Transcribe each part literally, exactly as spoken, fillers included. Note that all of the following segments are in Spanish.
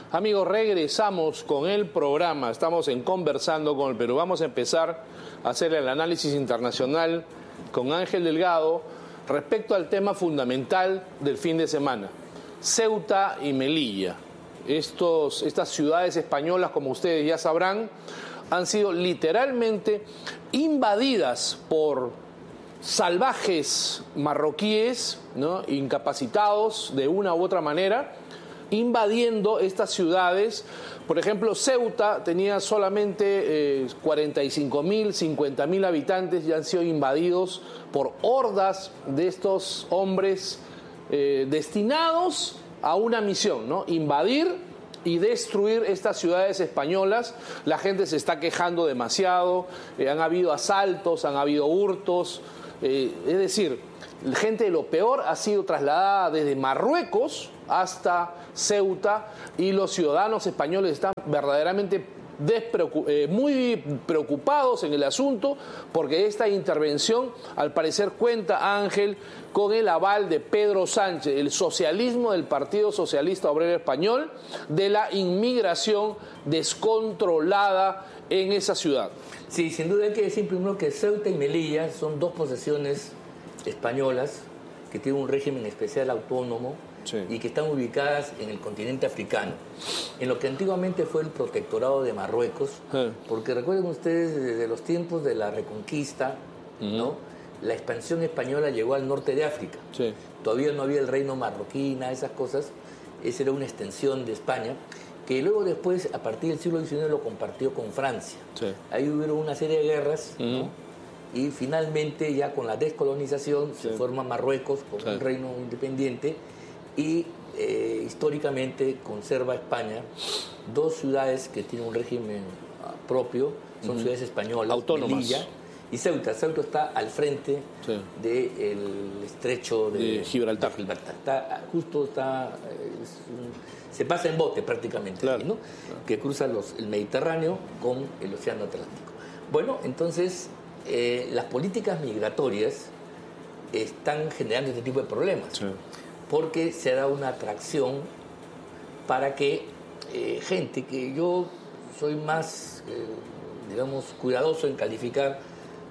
Amigos, regresamos con el programa. Estamos en Conversando con el Perú. Vamos a empezar a hacer el análisis internacional con Ángel Delgado respecto al tema fundamental del fin de semana. Ceuta y Melilla. Estos, estas ciudades españolas, como ustedes ya sabrán, han sido literalmente invadidas por salvajes marroquíes, ¿no?, incapacitados de una u otra manera, invadiendo estas ciudades. Por ejemplo, Ceuta tenía solamente eh, cuarenta y cinco mil, cincuenta mil habitantes y han sido invadidos por hordas de estos hombres eh, destinados a una misión, ¿no? Invadir y destruir estas ciudades españolas. La gente se está quejando demasiado, eh, han habido asaltos, han habido hurtos, eh, es decir, la gente de lo peor ha sido trasladada desde Marruecos hasta Ceuta y los ciudadanos españoles están verdaderamente despreocup- eh, muy preocupados en el asunto porque esta intervención al parecer cuenta, Ángel, con el aval de Pedro Sánchez, el socialismo del Partido Socialista Obrero Español, de la inmigración descontrolada en esa ciudad. Sí, sin duda hay que decir primero que Ceuta y Melilla son dos posesiones españolas que tienen un régimen especial autónomo, sí, y que están ubicadas en el continente africano, en lo que antiguamente fue el protectorado de Marruecos, sí, porque recuerden ustedes, desde los tiempos de la Reconquista, uh-huh, ¿no?, la expansión española llegó al norte de África. Sí. Todavía no había el reino marroquí, nada de esas cosas. Esa era una extensión de España, que luego después, a partir del siglo diecinueve, lo compartió con Francia. Sí. Ahí hubo una serie de guerras, uh-huh, ¿no?, y finalmente ya con la descolonización, sí, se forma Marruecos como, sí, un reino independiente y eh, históricamente conserva España dos ciudades que tienen un régimen uh, propio, son, uh-huh, ciudades españolas, autónomas, Melilla y Ceuta. Ceuta está al frente, sí, del estrecho de, de Gibraltar. De Gibraltar. Está, justo está, es un, se pasa en bote prácticamente, claro, ahí, ¿no?, claro, que cruza los, el Mediterráneo con el Océano Atlántico. Bueno, entonces eh, las políticas migratorias están generando este tipo de problemas, sí, porque se ha dado una atracción para que eh, gente que yo soy más, eh, digamos, cuidadoso en calificar,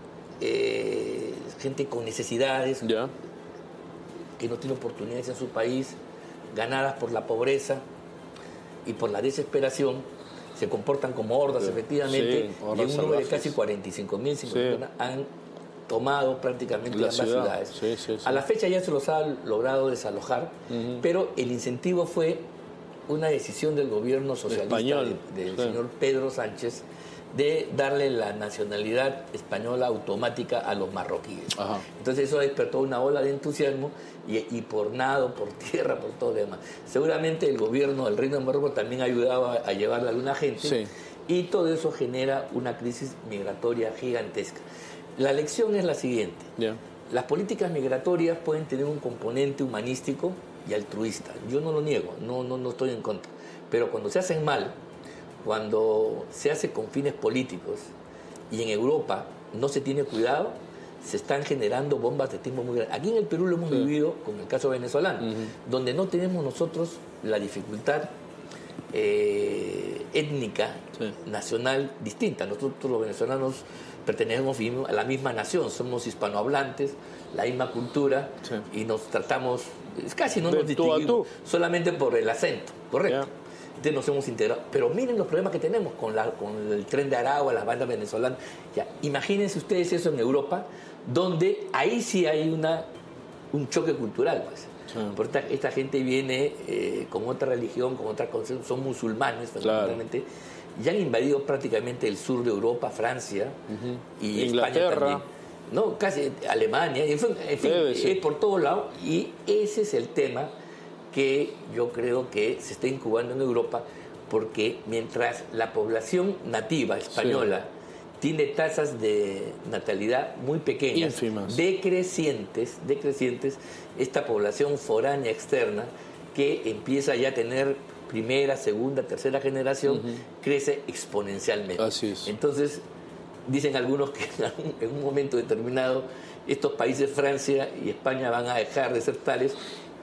eh, gente con necesidades, yeah, que no tiene oportunidades en su país, ganadas por la pobreza y por la desesperación, se comportan como hordas, sí, efectivamente, sí, hordas y un número de casi cuarenta y cinco mil, sí, han tomado prácticamente ambas ciudad. ciudades. Sí, sí, sí. A la fecha ya se los ha logrado desalojar, uh-huh, pero el incentivo fue una decisión del gobierno socialista español, de, del sí. señor Pedro Sánchez, de darle la nacionalidad española automática a los marroquíes. Ajá. Entonces eso despertó una ola de entusiasmo y, y por nado, por tierra, por todo lo demás. Seguramente el gobierno del Reino de Marruecos también ayudaba a llevarle a alguna gente, sí, y todo eso genera una crisis migratoria gigantesca. La lección es la siguiente. Yeah. Las políticas migratorias pueden tener un componente humanístico y altruista. Yo no lo niego, no, no, no estoy en contra. Pero cuando se hacen mal, cuando se hace con fines políticos y en Europa no se tiene cuidado, se están generando bombas de tipo muy grande. Aquí en el Perú lo hemos, sí, vivido con el caso venezolano, uh-huh, donde no tenemos nosotros la dificultad eh, étnica, sí, nacional distinta. Nosotros los venezolanos pertenecemos a la misma nación, somos hispanohablantes, la misma cultura, sí, y nos tratamos, casi no nos distinguimos, solamente por el acento, correcto. Yeah. Entonces nos hemos integrado. Pero miren los problemas que tenemos con, la, con el tren de Aragua, las bandas venezolanas. Ya, imagínense ustedes eso en Europa, donde ahí sí hay una, un choque cultural, pues. Sí. Porque esta, esta gente viene eh, con otra religión, con otra concepción, son musulmanes, fundamentalmente. Claro. Ya han invadido prácticamente el sur de Europa, Francia, uh-huh, y Inglaterra, España también, no, casi Alemania, en fin, en fin, es por todos lados, y ese es el tema que yo creo que se está incubando en Europa, porque mientras la población nativa española, sí, tiene tasas de natalidad muy pequeñas, ínfimas, decrecientes, decrecientes, esta población foránea externa que empieza ya a tener primera, segunda, tercera generación, uh-huh, crece exponencialmente. Así es. Entonces, dicen algunos que en un momento determinado estos países, Francia y España, van a dejar de ser tales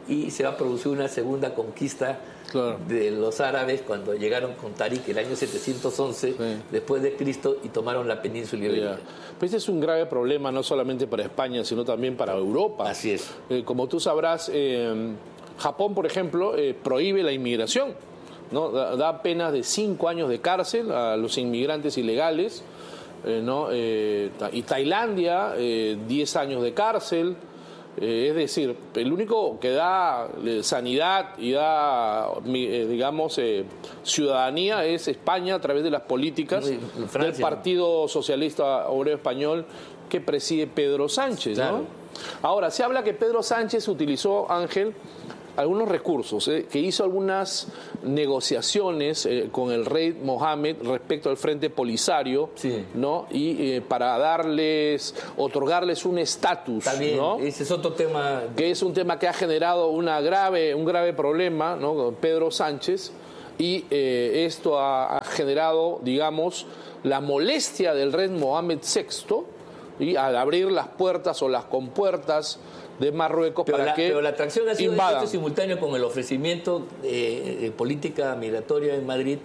y se va a producir una segunda conquista claro. de los árabes cuando llegaron con Tarik el año setecientos once sí. después de Cristo y tomaron la península ibérica. Pues ese es un grave problema no solamente para España, sino también para Europa. Así es. Eh, como tú sabrás, eh, Japón, por ejemplo, eh, prohíbe la inmigración, ¿no? Da, da penas de cinco años de cárcel a los inmigrantes ilegales, eh, ¿no? Eh, y Tailandia, eh, diez años de cárcel. Eh, es decir, el único que da eh, sanidad y da, eh, digamos, eh, ciudadanía es España a través de las políticas del Partido Socialista Obrero Español que preside Pedro Sánchez, claro. ¿no? Ahora, se habla que Pedro Sánchez utilizó, Ángel, algunos recursos, eh, que hizo algunas negociaciones eh, con el rey Mohammed respecto al Frente Polisario, sí. ¿no? Y eh, para darles, otorgarles un estatus, también, ¿no? Ese es otro tema. Que es un tema que ha generado una grave, un grave problema, ¿no? Con Pedro Sánchez, y eh, esto ha, ha generado, digamos, la molestia del rey Mohammed sexto, y al abrir las puertas o las compuertas de Marruecos pero para la, que pero la atracción ha sido invadan. Esto simultáneo con el ofrecimiento de, de política migratoria en Madrid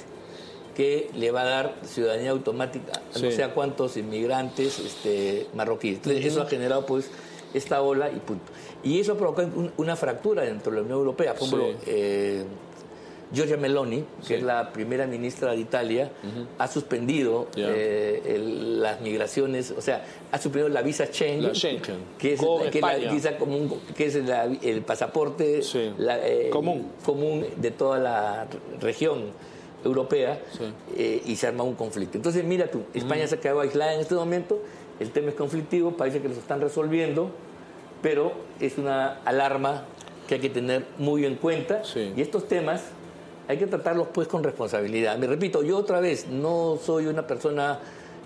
que le va a dar ciudadanía automática a sí. no sé a cuántos inmigrantes este, marroquíes. Entonces, uh-huh. eso ha generado pues esta ola y punto. Y eso ha provocado un, una fractura dentro de la Unión Europea. Por ejemplo, sí. eh, Giorgia Meloni, que sí. es la primera ministra de Italia, uh-huh. ha suspendido yeah. eh, el, las migraciones, o sea, ha suspendido la visa Schengen, la Schengen. que es, la, que es la visa común, que es la, el pasaporte sí. la, eh, común. común de toda la región europea, sí. eh, y se arma un conflicto. Entonces, mira tú, España uh-huh. se ha quedado aislada en este momento, el tema es conflictivo, parece que los están resolviendo, pero es una alarma que hay que tener muy en cuenta, sí. y estos temas hay que tratarlos pues con responsabilidad. Me repito, yo otra vez no soy una persona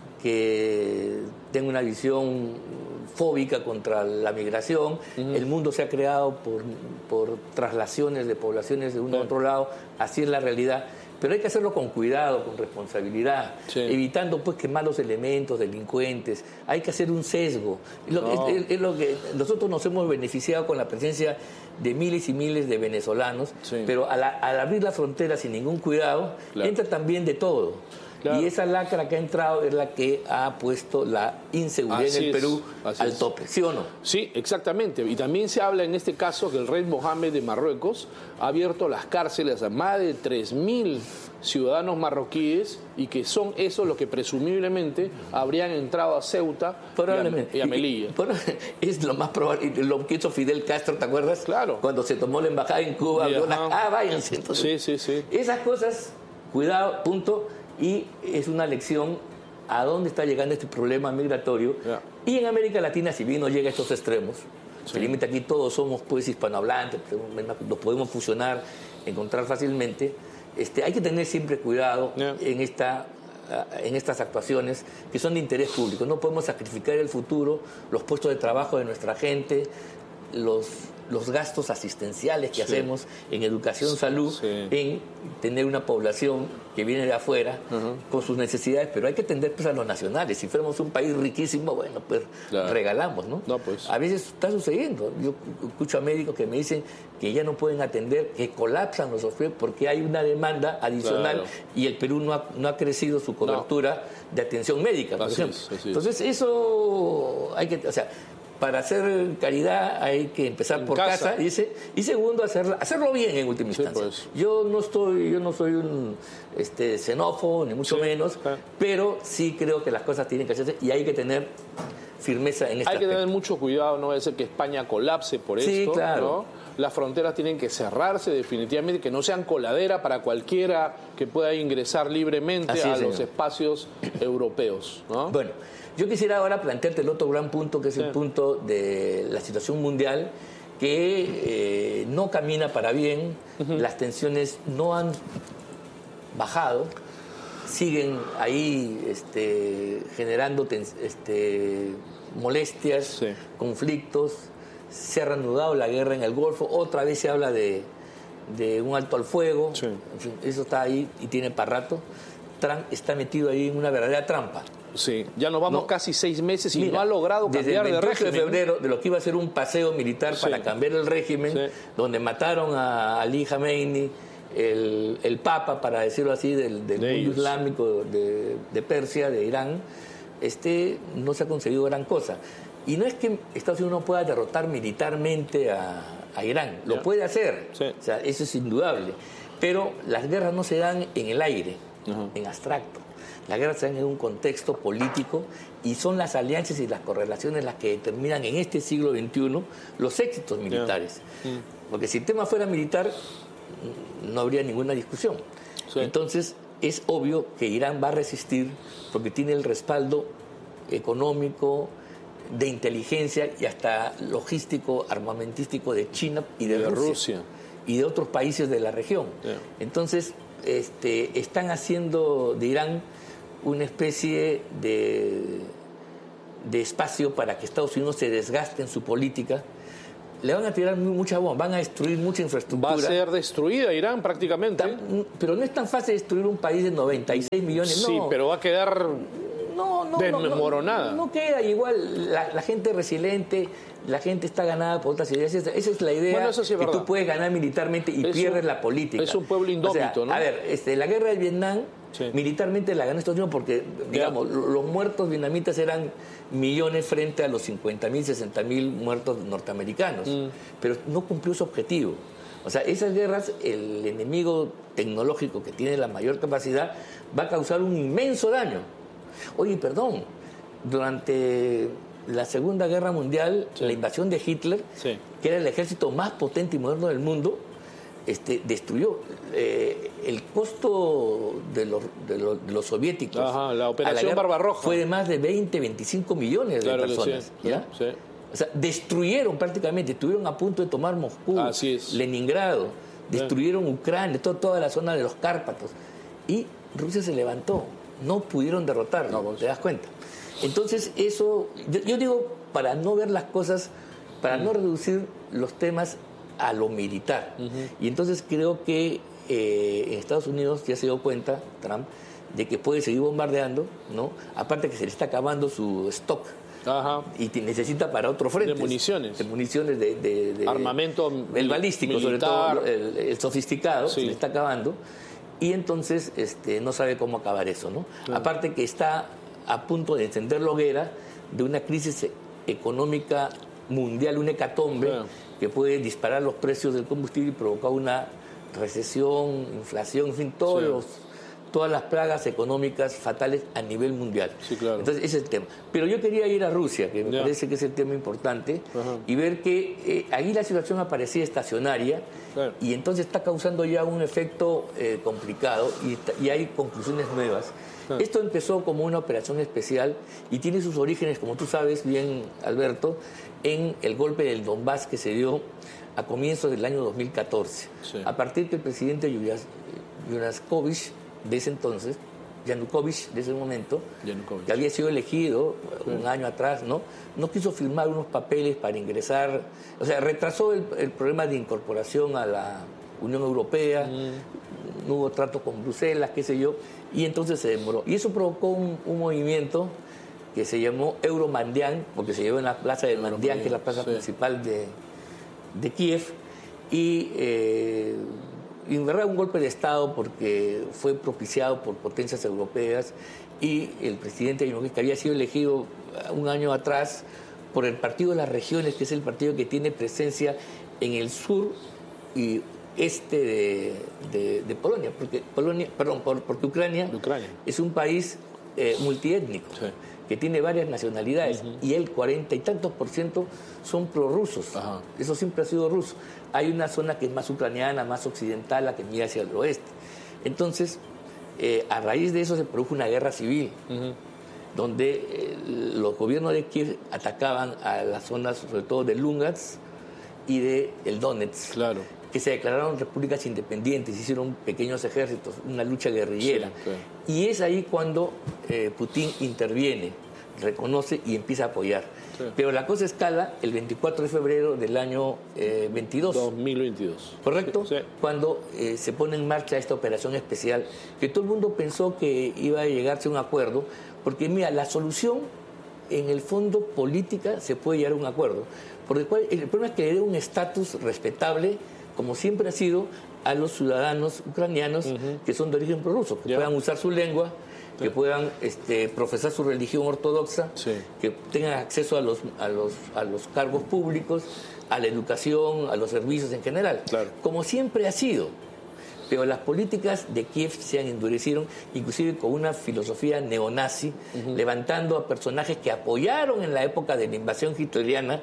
que tenga una visión fóbica contra la migración. Uh-huh. El mundo se ha creado por, por traslaciones de poblaciones de uno a otro lado, así es la realidad. Pero hay que hacerlo con cuidado, con responsabilidad, sí. evitando pues que malos elementos, delincuentes. Hay que hacer un sesgo. Lo, no. es, es, es lo que nosotros nos hemos beneficiado con la presencia de miles y miles de venezolanos, sí. pero al, al abrir la frontera sin ningún cuidado, claro. entra también de todo. Claro. Y esa lacra que ha entrado es la que ha puesto la inseguridad así en el Perú es, al tope, ¿sí o no? Sí, exactamente. Y también se habla en este caso que el rey Mohammed de Marruecos ha abierto las cárceles a más de tres mil ciudadanos marroquíes y que son esos los que presumiblemente habrían entrado a Ceuta y a, y a Melilla. Y, y, es lo más probable, lo que hizo Fidel Castro, ¿te acuerdas? Claro. Cuando se tomó la embajada en Cuba, y, la, ah, váyanse. Entonces, sí, sí, sí. Esas cosas, cuidado, punto. Y es una lección a dónde está llegando este problema migratorio. Yeah. Y en América Latina, si bien no llega a estos extremos, sí. felizmente aquí todos somos pues hispanohablantes, nos podemos fusionar, encontrar fácilmente, este, hay que tener siempre cuidado yeah. en, esta, en estas actuaciones que son de interés público. No podemos sacrificar el futuro, los puestos de trabajo de nuestra gente, los... los gastos asistenciales que sí. hacemos en educación, salud, sí. en tener una población que viene de afuera uh-huh. con sus necesidades, pero hay que atender pues, a los nacionales. Si fuéramos un país riquísimo, bueno, pues claro. regalamos, ¿no? No, pues. A veces está sucediendo. Yo escucho a médicos que me dicen que ya no pueden atender, que colapsan los hospitales porque hay una demanda adicional claro. y el Perú no ha, no ha crecido su cobertura no. de atención médica, por así ejemplo. Es, así Entonces, eso hay que... O sea, para hacer caridad hay que empezar en por casa, casa dice, y segundo hacerlo, hacerlo bien en última instancia. Sí, pues. Yo no estoy, yo no soy un este, xenófobo ni mucho sí, menos, claro. pero sí creo que las cosas tienen que hacerse y hay que tener firmeza en este Hay aspecto. que tener mucho cuidado, no va a ser que España colapse por sí, esto, claro. ¿no? Las fronteras tienen que cerrarse definitivamente, que no sean coladera para cualquiera que pueda ingresar libremente Así a es, los señor. espacios europeos, ¿no? Bueno. Yo quisiera ahora plantearte el otro gran punto, que es sí. el punto de la situación mundial, que eh, no camina para bien, uh-huh. las tensiones no han bajado, siguen ahí este, generando ten, este, molestias, sí. conflictos, se ha reanudado la guerra en el Golfo, otra vez se habla de, de un alto al fuego, sí. en fin, eso está ahí y tiene para rato. Trump está metido ahí en una verdadera trampa. Sí, ya nos vamos no. casi seis meses y Mira, no ha logrado cambiar de régimen. Desde el veintiocho de febrero, de lo que iba a ser un paseo militar sí. para cambiar el régimen, sí. donde mataron a Ali Khamenei, el, el papa, para decirlo así, del, del de mundo ellos. islámico de, de Persia, de Irán, este, no se ha conseguido gran cosa. Y no es que Estados Unidos no pueda derrotar militarmente a, a Irán, lo yeah. puede hacer, sí. o sea, eso es indudable. Pero las guerras no se dan en el aire, uh-huh. en abstracto. Las guerras se dan en un contexto político y son las alianzas y las correlaciones las que determinan en este siglo veintiuno los éxitos militares. Yeah. Mm. Porque si el tema fuera militar, no habría ninguna discusión. Sí. Entonces, es obvio que Irán va a resistir porque tiene el respaldo económico, de inteligencia y hasta logístico, armamentístico de China y de, de Rusia, Rusia y de otros países de la región. Yeah. Entonces, este, están haciendo de Irán una especie de, de espacio para que Estados Unidos se desgaste en su política. Le van a tirar mucha bomba, van a destruir mucha infraestructura. Va a ser destruida Irán prácticamente. Tan, pero no es tan fácil destruir un país de noventa y seis millones. Sí, no. pero va a quedar no, no, desmoronada. No, no, no queda igual. La, la gente resiliente, la gente está ganada por otras ideas. Esa, esa es la idea, bueno, eso sí es que verdad. Tú puedes ganar militarmente y es pierdes un, la política. Es un pueblo indómito, o sea, ¿no? A ver, este, la guerra de Vietnam, sí. militarmente la ganó Estados Unidos porque, digamos, yeah. los muertos vietnamitas eran millones frente a los cincuenta mil, sesenta mil muertos norteamericanos. Mm. Pero no cumplió su objetivo. O sea, esas guerras, el enemigo tecnológico que tiene la mayor capacidad va a causar un inmenso daño. Oye, perdón, durante la Segunda Guerra Mundial, sí. la invasión de Hitler, sí. que era el ejército más potente y moderno del mundo, este, destruyó eh, el costo de los, de los, de los soviéticos. Ajá, la operación la Barbarroja fue de más de veinte, veinticinco millones claro de personas. Sí. ¿ya? Sí. O sea, destruyeron prácticamente, estuvieron a punto de tomar Moscú, Leningrado, destruyeron sí. Ucrania, todo, toda la zona de los Cárpatos. Y Rusia se levantó. No pudieron derrotarlo, no, ¿te das cuenta? Entonces, eso, yo, yo digo, para no ver las cosas, para mm. no reducir los temas a lo militar. Uh-huh. Y entonces creo que eh, en Estados Unidos ya se dio cuenta, Trump, de que puede seguir bombardeando, ¿no? Aparte que se le está acabando su stock. Ajá. Y te necesita para otro frente. De municiones. De municiones, de... de, de armamento el balístico, militar. Sobre todo, el, el sofisticado, sí. se le está acabando. Y entonces este, no sabe cómo acabar eso, ¿no? Claro. Aparte que está a punto de encender la hoguera de una crisis económica mundial, una hecatombe, claro. que puede disparar los precios del combustible y provocar una recesión, inflación, en fin, todos sí. los, todas las plagas económicas fatales a nivel mundial. Sí, claro. Entonces, ese es el tema. Pero yo quería ir a Rusia, que me yeah. parece que es el tema importante, uh-huh. y ver que eh, ahí la situación aparecía estacionaria, claro. y entonces está causando ya un efecto eh, complicado y, y hay conclusiones nuevas. Claro. Esto empezó como una operación especial y tiene sus orígenes, como tú sabes bien, Alberto, en el golpe del Donbass que se dio a comienzos del año dos mil catorce. Sí. A partir que el presidente Yanukovych, de ese entonces, Yanukovych, de ese momento, Yanukovych. que había sido elegido sí. un año atrás, ¿no? no quiso firmar unos papeles para ingresar, o sea, retrasó el, el problema de incorporación a la Unión Europea, mm. no hubo trato con Bruselas, qué sé yo, y entonces se demoró. Y eso provocó un, un movimiento que se llamó Euromaidan, porque se llevó en la plaza de Maidan, que es la plaza sí. principal de, de Kiev, y... Eh, Y en verdad un golpe de Estado porque fue propiciado por potencias europeas y el presidente Yanukovych, que había sido elegido un año atrás por el Partido de las Regiones, que es el partido que tiene presencia en el sur y este de, de, de Polonia, porque Polonia, perdón, por, porque Ucrania, Ucrania es un país eh, multiétnico. Sí. que tiene varias nacionalidades, uh-huh. y el cuarenta y tantos por ciento son prorrusos. Uh-huh. Eso siempre ha sido ruso. Hay una zona que es más ucraniana, más occidental, la que mira hacia el oeste. Entonces, eh, a raíz de eso se produjo una guerra civil, uh-huh. donde eh, los gobiernos de Kiev atacaban a las zonas, sobre todo de Lugansk y de el Donetsk, claro. que se declararon repúblicas independientes, hicieron pequeños ejércitos, una lucha guerrillera. Sí, claro. Y es ahí cuando eh, Putin interviene, reconoce y empieza a apoyar. Sí. Pero la cosa escala el veinticuatro de febrero del año eh, veintidós. dos mil veintidós. ¿Correcto? Sí. Cuando eh, se pone en marcha esta operación especial, que todo el mundo pensó que iba a llegarse a un acuerdo, porque mira, la solución en el fondo política se puede llegar a un acuerdo. Porque el problema es que le dé un estatus respetable, como siempre ha sido, a los ciudadanos ucranianos uh-huh. que son de origen prorruso, que yeah. puedan usar su lengua, sí. que puedan este, profesar su religión ortodoxa, sí. que tengan acceso a los, a, los, a los cargos públicos, a la educación, a los servicios en general, claro. como siempre ha sido. Pero las políticas de Kiev se han endurecido, inclusive con una filosofía neonazi, uh-huh. levantando a personajes que apoyaron en la época de la invasión hitleriana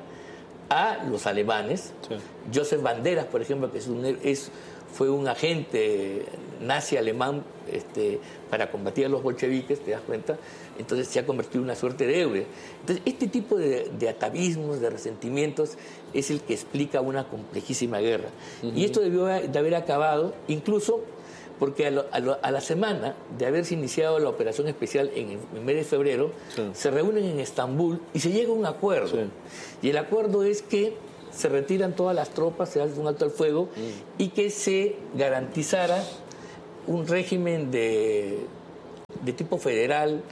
a los alemanes. Sí. Joseph Banderas, por ejemplo, que es un, es, fue un agente nazi alemán este, para combatir a los bolcheviques, ¿te das cuenta? Entonces se ha convertido en una suerte de héroe. Entonces, este tipo de, de atavismos, de resentimientos, es el que explica una complejísima guerra. Uh-huh. Y esto debió de haber acabado, incluso porque a, lo, a, lo, a la semana de haberse iniciado la operación especial en el mes de febrero, sí. se reúnen en Estambul y se llega a un acuerdo. Sí. Y el acuerdo es que se retiran todas las tropas, se hace un alto al fuego mm. y que se garantizara un régimen de, de tipo federal,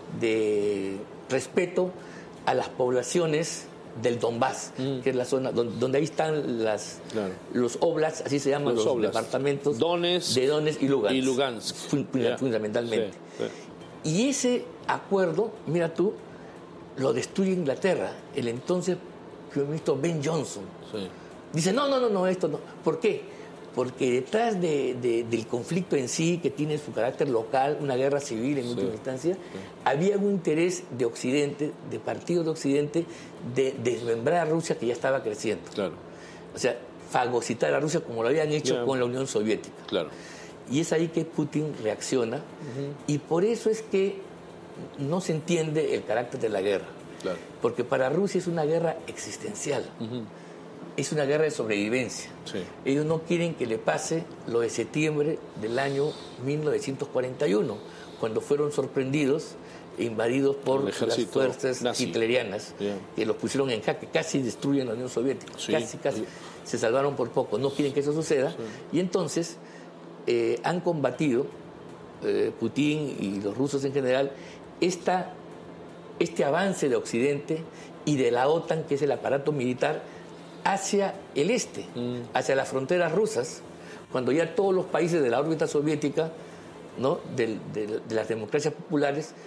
de respeto a las poblaciones del Donbass, mm. que es la zona donde, donde ahí están las, claro. los oblasts, así se llaman los, los departamentos Donetsk de Donetsk y Lugansk, y Lugansk. Fun, yeah. fundamentalmente. Sí, sí. Y ese acuerdo, mira tú, lo destruye Inglaterra. El entonces primer ministro Ben Johnson sí. dice, no, no, no, no, esto no. ¿Por qué? Porque detrás de, de, del conflicto en sí, que tiene su carácter local, una guerra civil en sí, última instancia, sí. había un interés de Occidente, de partidos de Occidente, de desmembrar a Rusia, que ya estaba creciendo. Claro. O sea, fagocitar a Rusia como lo habían hecho yeah. con la Unión Soviética. Claro. Y es ahí que Putin reacciona, uh-huh. y por eso es que no se entiende el carácter de la guerra. Claro. Porque para Rusia es una guerra existencial. Uh-huh. Es una guerra de sobrevivencia. Sí. Ellos no quieren que le pase lo de septiembre del año mil novecientos cuarenta y uno, cuando fueron sorprendidos e invadidos por las fuerzas nazi. hitlerianas, yeah. que los pusieron en jaque, casi destruyen la Unión Soviética, sí. casi, casi, sí. se salvaron por poco. No quieren que eso suceda, sí. y entonces eh, han combatido, eh, Putin y los rusos en general, esta, este avance de Occidente y de la OTAN, que es el aparato militar, hacia el este, mm. hacia las fronteras rusas, cuando ya todos los países de la órbita soviética, ¿no? de, de, de las democracias populares,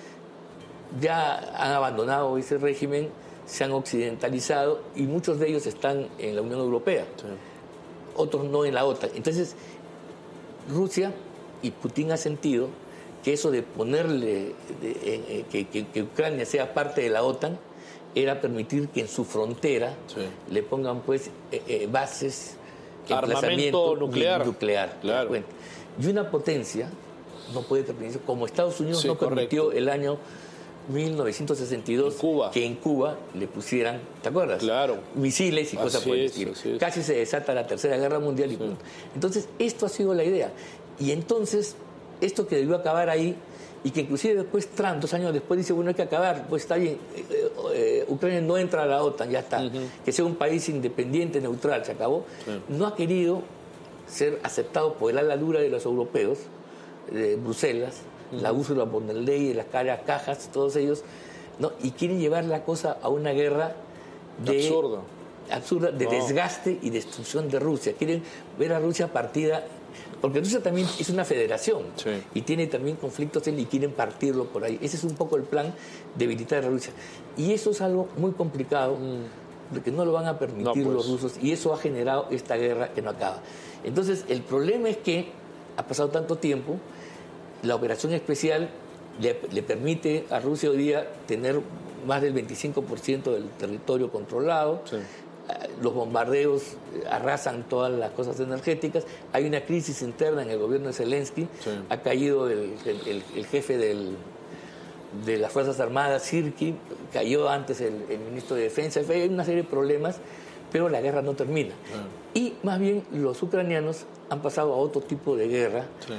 ya han abandonado ese régimen, se han occidentalizado y muchos de ellos están en la Unión Europea, sí. otros no en la OTAN. Entonces, Rusia y Putin ha sentido que eso de ponerle, de, eh, que, que, que Ucrania sea parte de la OTAN, era permitir que en su frontera sí. le pongan pues eh, eh, bases, armamento nuclear, nuclear claro. y una potencia no puede permitir, como Estados Unidos sí, no permitió correcto. el año mil novecientos sesenta y dos en Cuba. que en Cuba le pusieran, ¿te acuerdas? Claro. Misiles y así cosas por el es, estilo. Es. Casi se desata la Tercera Guerra Mundial y sí. punto. Entonces, esto ha sido la idea. Y entonces, esto que debió acabar ahí, y que inclusive después Trump, dos años después, dice, bueno, hay que acabar, pues está bien, eh, eh, Ucrania no entra a la OTAN, ya está, uh-huh. que sea un país independiente, neutral, se acabó. Sí. No ha querido ser aceptado por la ala dura de los europeos, de Bruselas, uh-huh. la Ursula von der Leyen, las caras cajas, todos ellos, ¿no? Y quieren llevar la cosa a una guerra de... absurda. absurda, de no. desgaste y destrucción de Rusia. Quieren ver a Rusia partida... Porque Rusia también es una federación sí. y tiene también conflictos y quieren partirlo por ahí. Ese es un poco el plan, debilitar a Rusia. Y eso es algo muy complicado, mm. porque no lo van a permitir no, pues. los rusos, y eso ha generado esta guerra que no acaba. Entonces, el problema es que ha pasado tanto tiempo, la operación especial le, le permite a Rusia hoy día tener más del veinticinco por ciento del territorio controlado. Sí. Los bombardeos arrasan todas las cosas energéticas. Hay una crisis interna en el gobierno de Zelensky. Sí. Ha caído el, el, el jefe del, de las Fuerzas Armadas, Sirki, cayó antes el, el ministro de Defensa. Hay una serie de problemas, pero la guerra no termina. Sí. Y más bien los ucranianos han pasado a otro tipo de guerra, sí.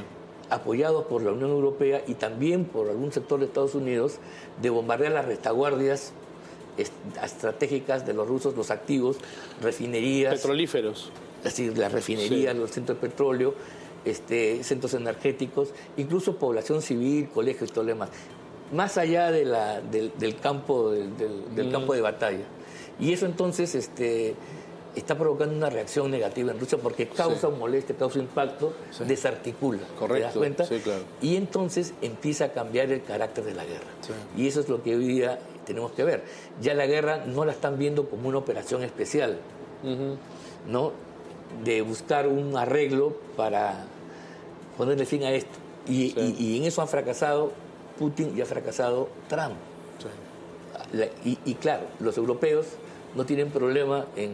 apoyados por la Unión Europea y también por algún sector de Estados Unidos, de bombardear las retaguardias estratégicas de los rusos, los activos, refinerías. Petrolíferos. Es decir, las refinerías, sí. Los centros de petróleo, este, centros energéticos, incluso población civil, colegios y todo lo demás. Más allá de la, del, del, campo, del, del, del mm. campo de batalla. Y eso entonces este, está provocando una reacción negativa en Rusia porque causa sí. molestia, causa impacto, sí. desarticula. Correcto. ¿Te das cuenta? Sí, claro. Y entonces empieza a cambiar el carácter de la guerra. Sí. Y eso es lo que hoy día tenemos que ver. Ya la guerra no la están viendo como una operación especial, uh-huh. ¿no? De buscar un arreglo para ponerle fin a esto. Y, sí. y, y en eso han fracasado Putin y ha fracasado Trump. Sí. La, y, y claro, los europeos no tienen problema en,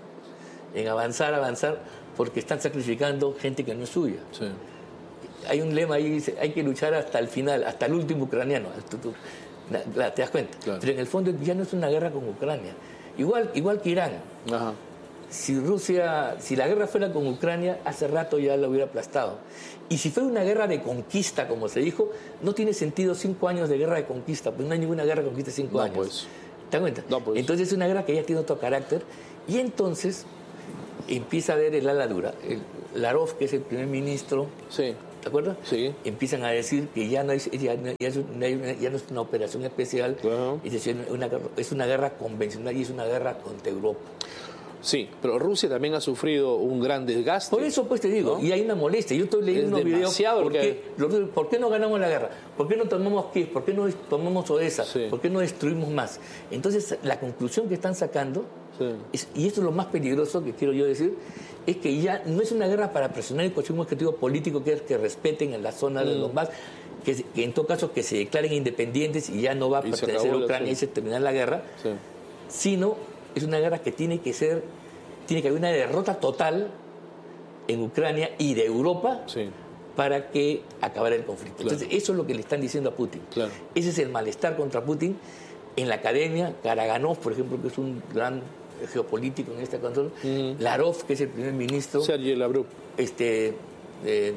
en avanzar, avanzar, porque están sacrificando gente que no es suya. Sí. Hay un lema ahí, dice, hay que luchar hasta el final, hasta el último ucraniano. ¿Te das cuenta? Claro. Pero en el fondo ya no es una guerra con Ucrania. Igual, igual que Irán. Ajá. Si Rusia, si la guerra fuera con Ucrania, hace rato ya la hubiera aplastado. Y si fuera una guerra de conquista, como se dijo, no tiene sentido cinco años de guerra de conquista, pues no hay ninguna guerra de conquista de cinco no, años. Pues. ¿Te das cuenta? No, pues. Entonces es una guerra que ya tiene otro carácter. Y entonces empieza a ver el ala dura. El Lavrov, que es el primer ministro, sí. ¿te acuerdas? Sí. Empiezan a decir que ya no es, ya, ya es, una, ya no es una operación especial, uh-huh. es decir, una, es una guerra convencional y es una guerra contra Europa. Sí, pero Rusia también ha sufrido un gran desgaste. Por eso pues te digo, ¿no? Y hay una molestia. Yo estoy leyendo unos videos. ¿Por qué, ¿Por qué no ganamos la guerra? ¿Por qué no tomamos Kiev? ¿Por qué no tomamos Odessa? Sí. ¿Por qué no destruimos más? Entonces, la conclusión que están sacando, sí. es, y esto es lo más peligroso que quiero yo decir, es que ya no es una guerra para presionar el cualquier objetivo político, que es que respeten en la zona mm. de Donbass, que, que en todo caso que se declaren independientes y ya no va a y pertenecer a Ucrania sí. y se termina la guerra, sí. sino es una guerra que tiene que ser, tiene que haber una derrota total en Ucrania y de Europa sí. para que acabara el conflicto. Claro. Entonces, eso es lo que le están diciendo a Putin. Claro. Ese es el malestar contra Putin. En la academia, Karaganov, por ejemplo, que es un gran geopolítico en esta canción, mm. Lavrov, que es el primer ministro, Sergei Lavrov, este, eh,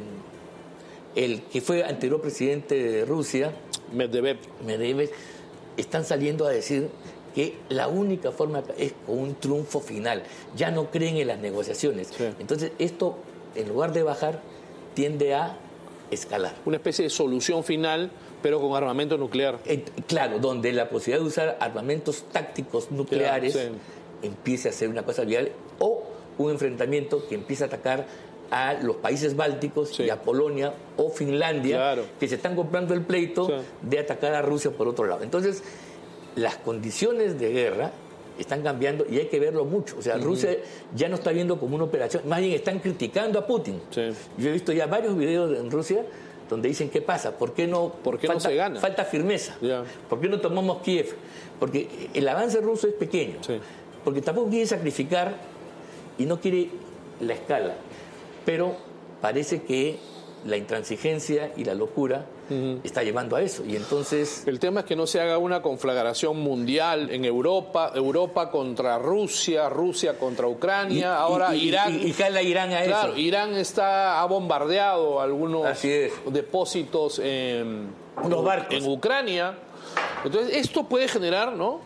el que fue anterior presidente de Rusia, Medvedev, Medvedev, están saliendo a decir que la única forma es con un triunfo final. Ya no creen en las negociaciones. Sí. Entonces, esto, en lugar de bajar, tiende a escalar. Una especie de solución final, pero con armamento nuclear. Eh, claro, donde la posibilidad de usar armamentos tácticos nucleares claro, sí. empiece a ser una cosa viable, o un enfrentamiento que empiece a atacar a los países bálticos sí. y a Polonia o Finlandia, claro. que se están comprando el pleito sí. de atacar a Rusia por otro lado. Entonces, las condiciones de guerra están cambiando y hay que verlo mucho. O sea, uh-huh. Rusia ya no está viendo como una operación, más bien están criticando a Putin. Sí. Yo he visto ya varios videos en Rusia donde dicen, ¿qué pasa? ¿Por qué no, ¿Por qué falta, no se gana? Falta firmeza. Yeah. ¿Por qué no tomamos Kiev? Porque el avance ruso es pequeño. Sí. Porque tampoco quiere sacrificar y no quiere la escala. Pero parece que la intransigencia y la locura uh-huh. está llevando a eso. Y entonces... El tema es que no se haga una conflagración mundial en Europa, Europa contra Rusia, Rusia contra Ucrania, y, ahora y, Irán... Y, y jala Irán a claro, eso. Irán está, ha bombardeado algunos depósitos en, Unos barcos. en Ucrania. Entonces, esto puede generar, ¿no?,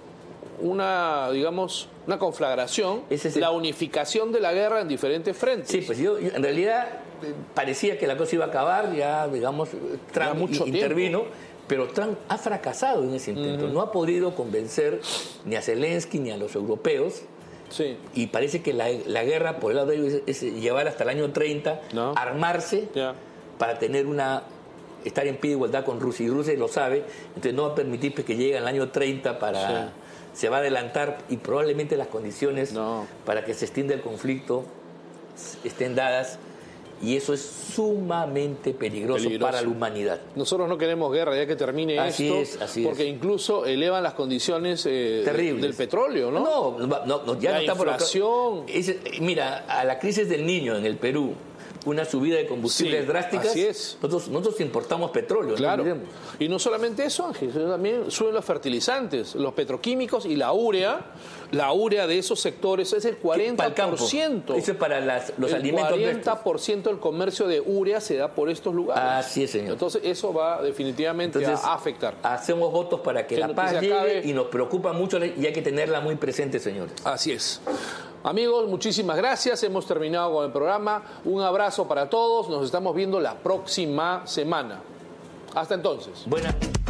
una, digamos, una conflagración, es el... la unificación de la guerra en diferentes frentes. Sí, pues yo, yo en realidad parecía que la cosa iba a acabar, ya, digamos, Trump mucho intervino, tiempo. Pero Trump ha fracasado en ese intento. Uh-huh. No ha podido convencer ni a Zelensky ni a los europeos. Sí. Y parece que la, la guerra, por el lado de ellos, es, es llevar hasta el año treinta, no. armarse yeah. para tener una... estar en pie de igualdad con Rusia. Y Rusia lo sabe, entonces no va a permitir pues, que llegue al año treinta para... Sí. Se va a adelantar y probablemente las condiciones no. para que se extienda el conflicto estén dadas, y eso es sumamente peligroso, peligroso para la humanidad. Nosotros no queremos guerra ya que termine así esto, es, así porque es. incluso elevan las condiciones eh, terribles del petróleo, ¿no? No, no, no ya la no está inflación. Por es, mira, a la crisis del Niño en el Perú, una subida de combustibles sí, drásticas, así es. Nosotros, nosotros importamos petróleo. Claro. No y no solamente eso, Ángel, sino también suben los fertilizantes, los petroquímicos y la urea. La urea de esos sectores es el cuarenta por ciento. Eso es para las, los el alimentos. El cuarenta por ciento del comercio de urea se da por estos lugares. Así es, señor. Entonces eso va definitivamente Entonces, a afectar. Hacemos votos para que, que la paz llegue acabe. Y nos preocupa mucho y hay que tenerla muy presente, señores. Así es. Amigos, muchísimas gracias. Hemos terminado con el programa. Un abrazo para todos. Nos estamos viendo la próxima semana. Hasta entonces. Buenas.